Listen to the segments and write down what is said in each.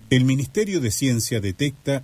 El Ministerio de Ciencia detecta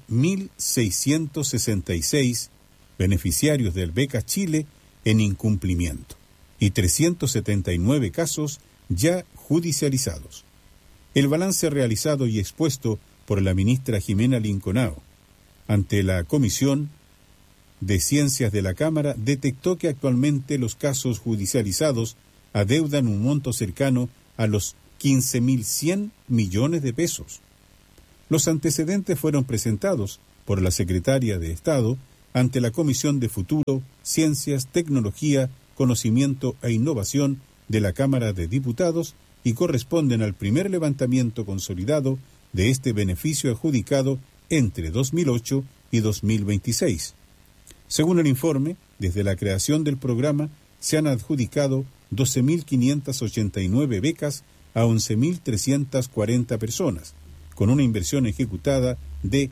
1.666 beneficiarios del Becas Chile en incumplimiento y 379 casos ya judicializados. El balance realizado y expuesto por la ministra Jimena Linconao ante la Comisión de Ciencias de la Cámara detectó que actualmente los casos judicializados adeudan un monto cercano a los 15.100 millones de pesos. Los antecedentes fueron presentados por la Secretaria de Estado ante la Comisión de Futuro, Ciencias, Tecnología, Conocimiento e Innovación de la Cámara de Diputados y corresponden al primer levantamiento consolidado de este beneficio adjudicado entre 2008 y 2026. Según el informe, desde la creación del programa se han adjudicado 12.589 becas a 11.340 personas, con una inversión ejecutada de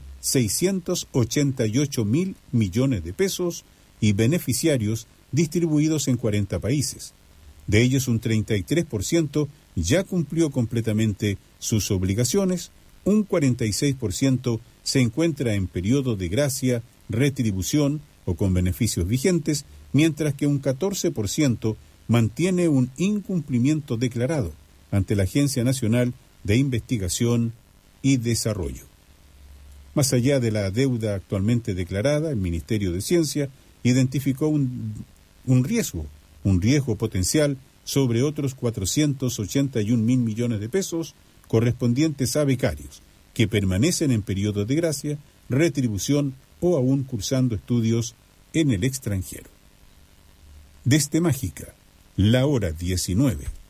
688.000 millones de pesos y beneficiarios distribuidos en 40 países. De ellos, un 33% ya cumplió completamente sus obligaciones, un 46% se encuentra en periodo de gracia, retribución o con beneficios vigentes, mientras que un 14% mantiene un incumplimiento declarado ante la Agencia Nacional de Investigación y Desarrollo. Más allá de la deuda actualmente declarada, el Ministerio de Ciencia identificó un riesgo potencial sobre otros 481.000 millones de pesos correspondientes a becarios que permanecen en periodo de gracia, retribución o aún cursando estudios en el extranjero. Desde Mágica, la hora 19.